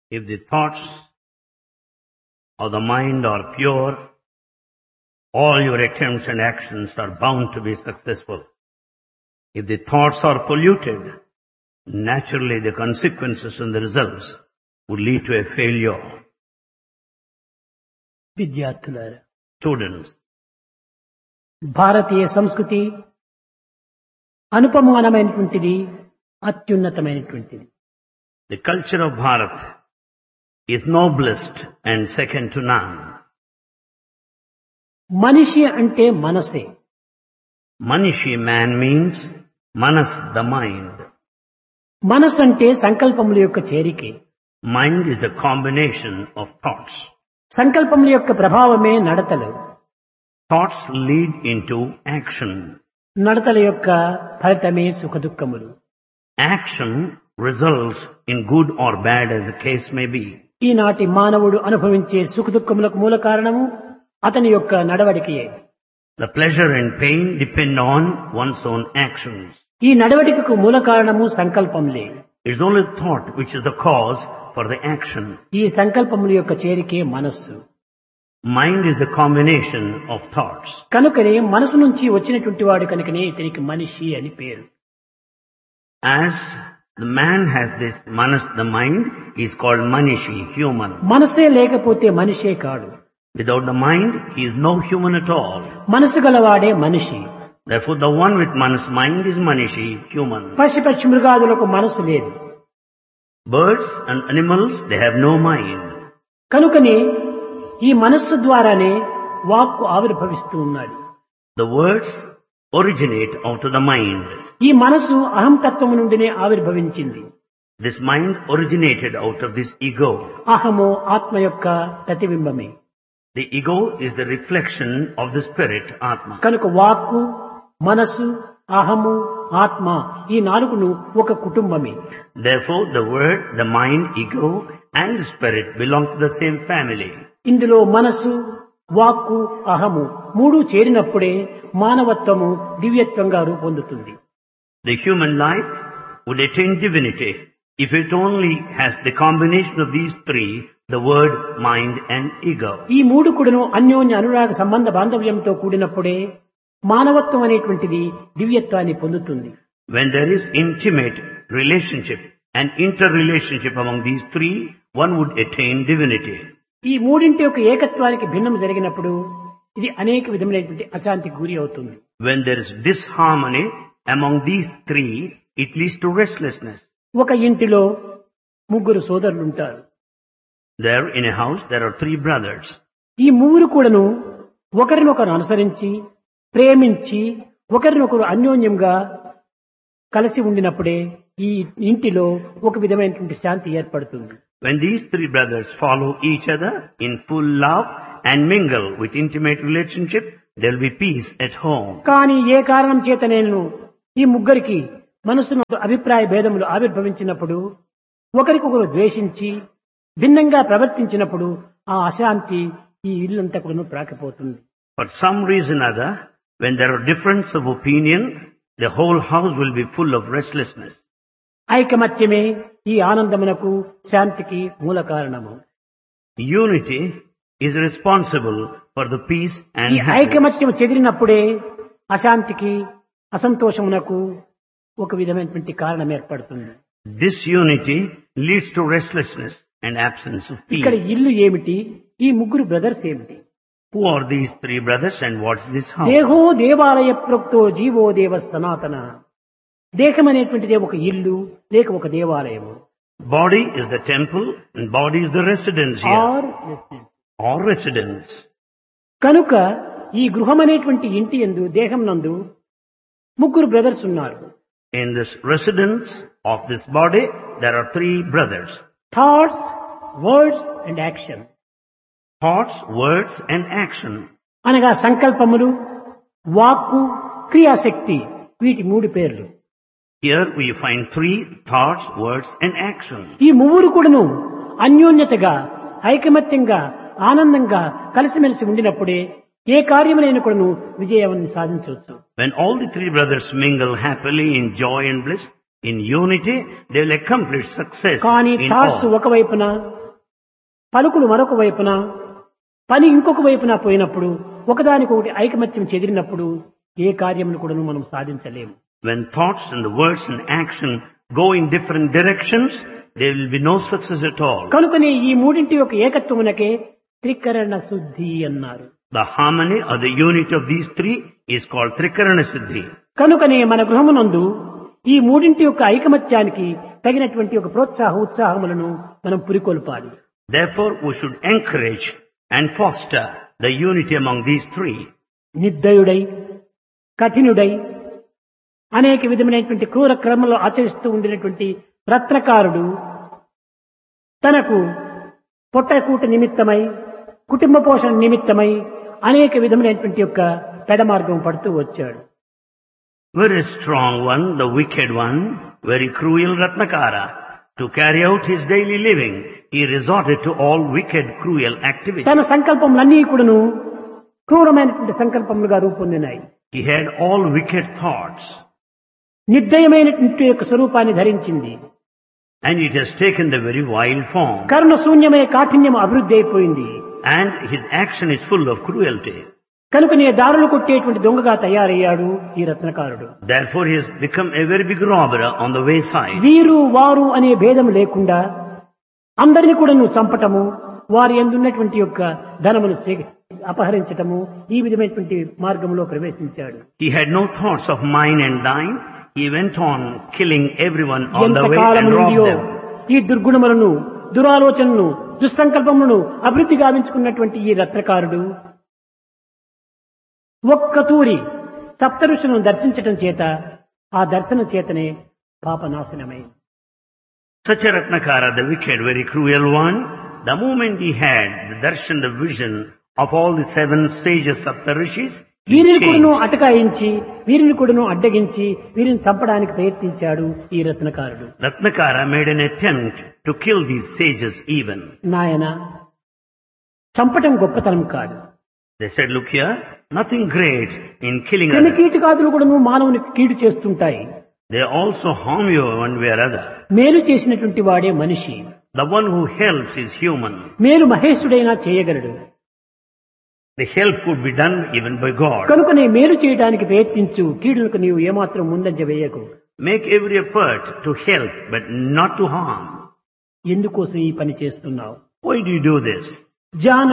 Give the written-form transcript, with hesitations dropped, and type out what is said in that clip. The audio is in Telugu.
If the thoughts of the mind are pure, all your attempts and actions are bound to be successful. If the thoughts are polluted, naturally the consequences and the results would lead to a failure. విద్యార్థులారా, Students, భారతీయ సంస్కృతి అనుపమానమైనటువంటిది, అత్యున్నతమైనటువంటిది. the culture of Bharat is noblest and second to none. మనిషి అంటే మనసే. Manishi, man, means manas, the mind. మనసు అంటే సంకల్పముల యొక్క చేరికే. Mind is the combination of thoughts. సంకల్పముల యొక్క ప్రభావమే నడతలు. Thoughts lead into action. నడతల యొక్క ఫలితమే సుఖదుఖములు. Action results in good or bad as the case may be. ఈనాటి మానవుడు అనుభవించే సుఖదుఖములకు మూల కారణము అతని యొక్క నడవడికయే. The pleasure and pain depend on one's own actions. ఈ నడవడికకు మూల కారణము సంకల్పములే. It's only thought which is the cause for the action. ఈ సంకల్పముల యొక్క చేరికే మనస్సు. Mind is the combination of thoughts. కనుకనే మనసు నుంచి వచ్చినటువంటి వాడు కనుకనే ఇతనికి మనిషి అని పేరు. As the man has this manas, the mind, is called manishi, human. మనసే లేకపోతే మనిషే కాడు. Without the mind, he is no human at all. మనసు గలవాడే మనిషి. Therefore, the one with manas mind is manishi, human. పశుపక్షి మృగాదులకు మనసు లేదు. Birds and animals, they have no mind. కనుకనే ఈ మనస్సు ద్వారానే వాక్కు ఆవిర్భవిస్తూ ఉన్నది. The words originate out of the mind. ఈ మనసు అహంతత్వము నుండినే ఆవిర్భవించింది. This mind originated out of this ego. అహము ఆత్మ యొక్క ప్రతిబింబమే. The ego is the reflection of the spirit, Atma. కనుక వాక్కు, మనసు, అహము, ఆత్మ ఈ నాలుగును ఒక కుటుంబమే. Therefore, the word, the mind, ego and the spirit belong to the same family. ఇందులో మనసు, వాక్కు, అహము మూడు చేరినప్పుడే మానవత్వము దివ్యత్వంగా రూపొందుతుంది. The human life would attain divinity if it only has the combination of these three, the word, mind and ego. ఈ మూడు కూడాను అన్యోన్య అనురాగ సంబంధ బాంధవ్యంతో కూడినప్పుడే మానవత్వం అనేటువంటిది దివ్యత్వాన్ని పొందుతుంది. When there is intimate relationship and interrelationship among these three, one would attain divinity. ఈ మూడింటి యొక్క ఏకత్వానికి భిన్నం జరిగినప్పుడు ఇది అనేక విధమైనటువంటి అశాంతికి గురి అవుతుంది. When there is disharmony among these three, it leads to restlessness. ఒక ఇంటిలో ముగ్గురు సోదరులు ఉంటారు. There in a house, there are three brothers. ఈ ముగ్గురు కూడాను ఒకరినొకరు అనుసరించి, ప్రేమించి, ఒకరినొకరు అన్యోన్యంగా కలిసి ఉండినప్పుడే ఈ ఇంటిలో ఒక విధమైనటువంటి శాంతి ఏర్పడుతుంది. When these three brothers follow each other in full love and mingle with intimate relationship, there will be peace at home. కానీ ఏ కారణం చేత నేను ఈ ముగ్గురికి మనసులో అభిప్రాయ భేదములు ఆవిర్భవించినప్పుడు, ఒకరికొకరు ద్వేషించి భిన్నంగా ప్రవర్తించినప్పుడు ఆ అశాంతి ఈ ఇల్లంతా కూడా ప్రాకపోతుంది. For some reason or other, when there are difference of opinion, the whole house will be full of restlessness. ఐకమత్యమే ఈ ఆనందమునకు, శాంతికి మూల కారణము. Unity is responsible for the peace and ఈ happiness. ఐకమత్యం చెదిరినప్పుడే అశాంతికి, అసంతోషమునకు ఒక విధమైనటువంటి కారణం ఏర్పడుతుంది. Disunity leads to restlessness and absence of peace. ఇక్కడ ఇల్లు ఏమిటి, ఈ ముగ్గురు బ్రదర్స్ ఏమిటి? Who are these three brothers and what's this house? దేహో దేవాలయ ప్రోక్తో జీవో దేవ సనాతన. దేహం అనేటువంటిదే ఒక ఇల్లు లేక ఒక దేవాలయము. Body is the temple and body is the residence here. Are Or residence. కనుక ఈ గృహం అనేటువంటి ఇంటి యందు, దేహం నందు ముగ్గురు బ్రదర్స్ ఉన్నారు. In this residence of this body, there are three brothers. Thoughts, words and action. Thoughts, words and action. అనగా సంకల్పములు, వాక్కు, క్రియాశక్తి, వీటి మూడు పేర్లు. Here we find three: thoughts, words and action. ఈ మూడు కూడాను అన్యోన్యతగా, ఐకమత్యంగా, ఆనందంగా కలిసిమెలిసి ఉండినప్పుడే ఏ కార్యములైన కూడాను విజయాన్ని సాధించవచ్చు. When all the three brothers mingle happily in joy and bliss, in unity, they will accomplish success కానీ in థాట్స్ all. ఒకవైపున, పలుకులు మరొక వైపున, పని ఇంకొక వైపున పోయినప్పుడు, ఒకదానికొకటి ఐకమత్యం చెదిరినప్పుడు ఏ కార్యమును కూడా మనం సాధించలేము. When thoughts and the words and action go in different directions, there will be no success at all. కనుకనే ఈ మూడింటి యొక్క ఏకత్వమునకే త్రికరణ శుద్ధి అన్నారు. The harmony or the unity of these three is called Trikarana Siddhi. కనుకనే మన గృహమునందు ఈ మూడింటి యొక్క ఐకమత్యానికి తగినటువంటి ఒక ఉత్సాహములను మనం పురికొల్పాలి. Therefore, we should encourage and foster the unity among these three. నిర్దయుడై, కఠినుడై, అనేక విధమైనటువంటి క్రూర క్రమంలో ఆచరిస్తూ ఉండినటువంటి రత్నకారుడు తనకు పొట్టకూట నిమిత్తమై, కుటుంబ పోషణ నిమిత్తమై అనేక విధమైనటువంటి యొక్క పెడమార్గం పడుతూ వచ్చాడు. Very strong one, the wicked one, very cruel Ratnakara. To carry out his daily living, he resorted to all wicked, cruel activities. తన సంకల్పములన్నీ కూడాను క్రూరమైనటువంటి సంకల్పములుగా రూపొందినాయి. He had all wicked thoughts. నిర్దయమైనటువంటి యొక్క స్వరూపాన్ని ధరించింది. And it has taken the very vile form. కరుణ శూన్యమైన కాఠిన్యం అభివృద్ధి అయిపోయింది. And his action is full of cruelty. కనుకనే దారులు కొట్టేటువంటి దొంగగా తయారయ్యాడు ఈ రత్నకారుడు. Therefore he has become a very big robber on the wayside. వీరు వారు అనే భేదం లేకుండా అందరిని కూడా నువ్వు చంపటము, వారి యందున్నటువంటి యొక్క ధనమును అపహరించటము, ఈ విధమైనటువంటి మార్గంలో ప్రవేశించాడు. He had no thoughts of mine and thine. He went on killing everyone on the way and robbed them. ఈ దుర్గుణములను, దురాలోచనను, దుస్సంకల్పములను అభివృద్ధి గావించుకున్నటువంటి ఈ రత్నకారుడు ఒక్క తూరి సప్తఋషులను దర్శించటం చేత ఆ దర్శనం చేతనే పాపనాశనమైంది. Such a Ratnakara, the wicked, very cruel one, the moment he had the darshan, the vision of all the 7 sages of the rishis, వీరిని కూడాను అటకాయించి, వీరిని కూడాను అడ్డగించి, వీరిని చంపడానికి ప్రయత్నించాడు ఈ రత్నకారుడు. Ratnakara made an attempt to kill these sages even. నాయన, చంపటం గొప్పతనం కాదు. They said, look here, nothing great in killing others. క్రిమికీటకాదులు కూడాను మానవునికి కీడు చేస్తుంటాయి. They also harm you one way or other. మేలు చేసినటువంటి వాడే మనిషి. The one who helps is human. మేలు మహేశుడైనా చేయగలడు. The help could be done even by God. కనుకనే మేలు చేయడానికి ప్రయత్నించు, కీడులకు నీవు ఏమాత్రం ముందంజ వేయకు. Make every effort to help, but not to harm. ఎందుకోసం ఈ పని చేస్తున్నావు? Why do you do this? Jana